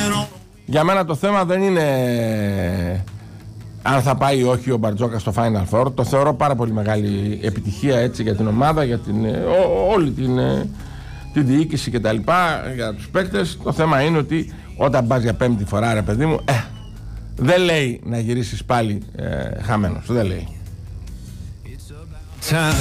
Για μένα το θέμα δεν είναι αν θα πάει ή όχι ο Μπαρτζόκας στο Final Four. Το θεωρώ πάρα πολύ μεγάλη επιτυχία έτσι, για την ομάδα, για όλη την διοίκηση και τα λοιπά, για τους παίκτες. Το θέμα είναι ότι όταν πας για πέμπτη φορά, ρε παιδί μου, δεν λέει να γυρίσεις πάλι χαμένος. Δεν λέει.